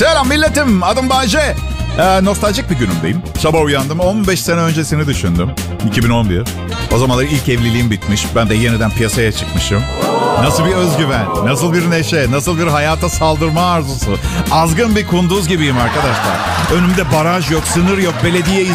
Selam milletim, adım Bayce. Nostaljik bir günümdeyim. Sabah uyandım, 15 sene öncesini düşündüm. 2011. O zamanlar ilk evliliğim bitmiş. Ben de yeniden piyasaya çıkmışım. Nasıl bir özgüven, nasıl bir neşe, nasıl bir hayata saldırma arzusu. Azgın bir kunduz gibiyim arkadaşlar. Önümde baraj yok, sınır yok, belediye